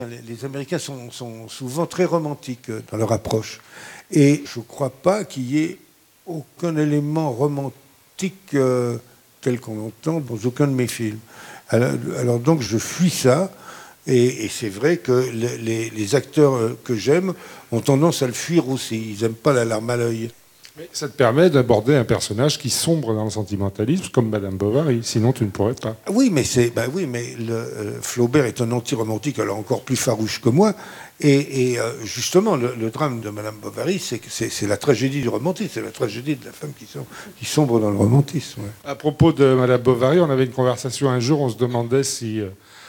Les Américains sont souvent très romantiques dans leur approche. Et je ne crois pas qu'il y ait aucun élément romantique tel qu'on l'entend dans aucun de mes films. Alors donc je fuis ça. Et c'est vrai que les acteurs que j'aime ont tendance à le fuir aussi. Ils n'aiment pas la larme à l'œil. Mais ça te permet d'aborder un personnage qui sombre dans le sentimentalisme, comme Madame Bovary. Sinon, tu ne pourrais pas. Oui, mais Flaubert est un anti-romantique, alors encore plus farouche que moi. Et justement, le drame de Madame Bovary, c'est la tragédie du romantisme, c'est la tragédie de la femme qui sombre dans le romantisme. Ouais. À propos de Madame Bovary, on avait une conversation un jour, on se demandait si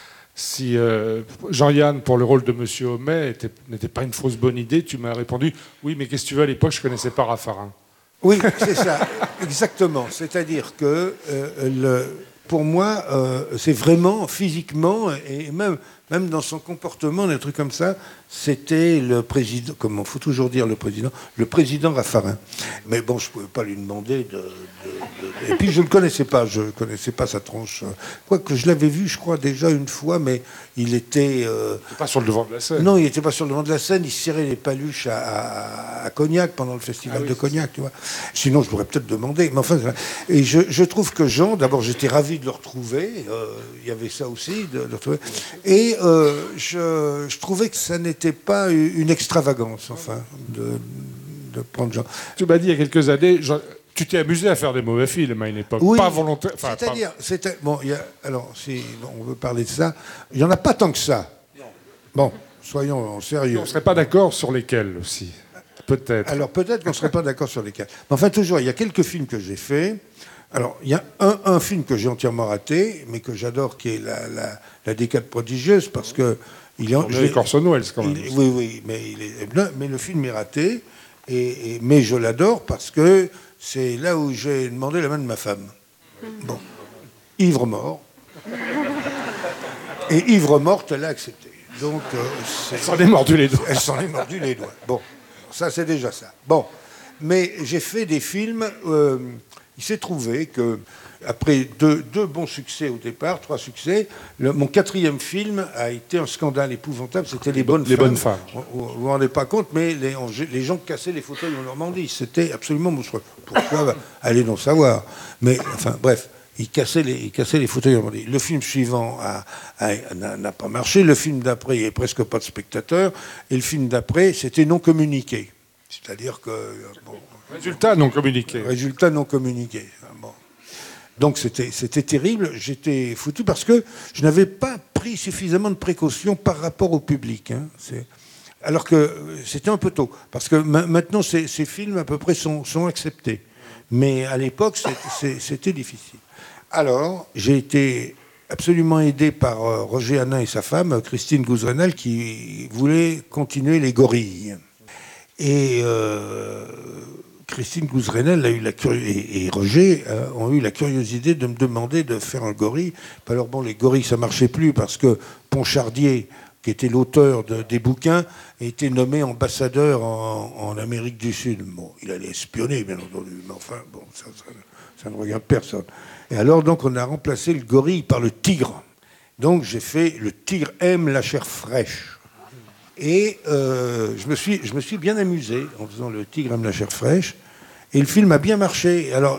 Jean-Yann, pour le rôle de Monsieur Homais, n'était pas une fausse bonne idée. Tu m'as répondu, oui, mais qu'est-ce que tu veux, à l'époque, je ne connaissais pas Raffarin. Oui, c'est ça, exactement. C'est-à-dire que pour moi, c'est vraiment physiquement et même dans son comportement, des trucs comme ça, c'était le président, comme il faut toujours dire le président Raffarin. Mais bon, je ne pouvais pas lui demander Et puis je ne connaissais pas sa tronche. Quoique je l'avais vu, je crois, déjà une fois, mais il était... pas sur le devant de la scène. Non, il n'était pas sur le devant de la scène, il serrait les paluches à Cognac pendant le festival de Cognac, tu vois. Sinon, je pourrais peut-être demander. Mais enfin, et je trouve que Jean, d'abord, j'étais ravi de le retrouver, il y avait ça aussi, de le retrouver, et je trouvais que ça n'était pas une extravagance, enfin, de prendre Jean. Tu m'as dit il y a quelques années... Tu t'es amusé à faire des mauvais films à une époque, oui, pas volontaire. Enfin, c'est-à-dire, bon, alors, si on veut parler de ça, il n'y en a pas tant que ça. Bon, soyons sérieux. On ne serait pas d'accord sur lesquels aussi, peut-être. Alors peut-être qu'on ne serait pas d'accord sur lesquels. Mais enfin, toujours, il y a quelques films que j'ai faits. Alors, il y a un film que j'ai entièrement raté, mais que j'adore, qui est la Décade prodigieuse, parce que... Orson Welles, quand même. Oui, mais le film est raté, mais je l'adore parce que c'est là où j'ai demandé la main de ma femme. Bon. Ivre-mort. Et ivre-morte, elle l'a accepté. Donc, elle s'en est mordu les doigts. Elle s'en est mordu les doigts. Bon, ça, c'est déjà ça. Bon. Mais j'ai fait des films... il s'est trouvé que, après deux bons succès au départ, 3 succès, mon 4e film a été un scandale épouvantable. C'était Les Bonnes Femmes. Vous ne vous rendez pas compte, mais les gens cassaient les fauteuils en Normandie. C'était absolument monstrueux. Pourquoi allez donc savoir. Mais, enfin, bref, ils cassaient les fauteuils en Normandie. Le film suivant n'a pas marché. Le film d'après, il n'y avait presque pas de spectateurs. Et le film d'après, c'était non communiqué. C'est-à-dire que... Bon, résultat non communiqué. Résultat non communiqué. Bon. Donc c'était terrible. J'étais foutu parce que je n'avais pas pris suffisamment de précautions par rapport au public. Hein. Alors que c'était un peu tôt. Parce que maintenant, ces films, à peu près, sont acceptés. Mais à l'époque, c'était difficile. Alors, j'ai été absolument aidé par Roger Hanin et sa femme, Christine Gouzrenel, qui voulait continuer Les Gorilles. Et Christine Gouzrenel et Roger ont eu la curiosité de me demander de faire un gorille. Alors bon, les gorilles, ça ne marchait plus parce que Ponchardier, qui était l'auteur des bouquins, était nommé ambassadeur en Amérique du Sud. Bon, il allait espionner, bien entendu, mais enfin, bon, ça ne regarde personne. Et alors, donc, on a remplacé le gorille par le tigre. Donc, j'ai fait « Le tigre aime la chair fraîche ». Et je me suis bien amusé en faisant Le tigre aime la chair fraîche. Et le film a bien marché. Alors,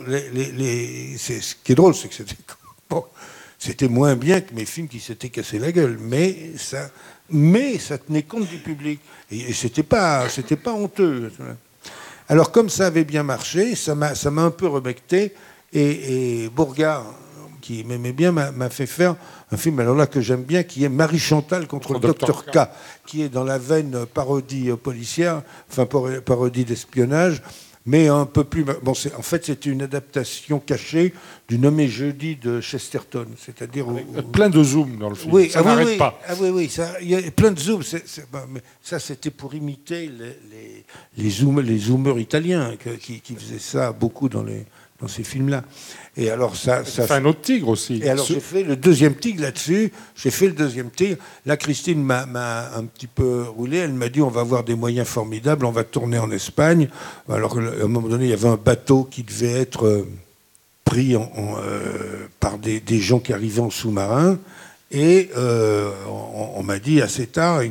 ce qui est drôle, c'est que c'était moins bien que mes films qui s'étaient cassés la gueule. Mais ça tenait compte du public. Et c'était pas honteux. Alors, comme ça avait bien marché, ça m'a un peu rebecté. Et Bourgard, qui m'aimait bien, m'a fait faire un film, alors là, que j'aime bien, qui est Marie Chantal contre le Docteur K, qui est dans la veine parodie policière, enfin parodie d'espionnage, mais un peu plus... Bon, en fait, c'est une adaptation cachée du Nommé Jeudi de Chesterton, c'est-à-dire... Plein de zooms dans le film, oui, ça n'arrête pas. Ah oui, il y a plein de zooms. Mais ça, c'était pour imiter les zoomers italiens qui faisaient ça beaucoup dans ces films-là. Et alors ça fait un autre tigre aussi. Et alors j'ai fait le 2e tigre là-dessus. J'ai fait le 2e tigre. Là, Christine m'a un petit peu roulé. Elle m'a dit, on va avoir des moyens formidables, on va tourner en Espagne. Alors à un moment donné, il y avait un bateau qui devait être pris par des gens qui arrivaient en sous-marin. Et on m'a dit assez tard,